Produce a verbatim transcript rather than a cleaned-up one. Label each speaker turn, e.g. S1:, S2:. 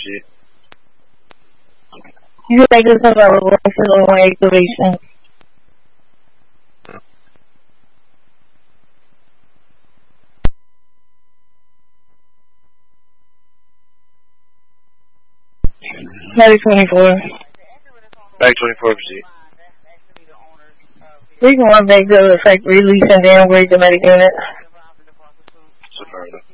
S1: shit.
S2: You can make this available for one activation. Maybe twenty-four.
S1: Back twenty-four percent.
S2: We can run back to the effect release and downgrade the medic unit.
S1: Supernova.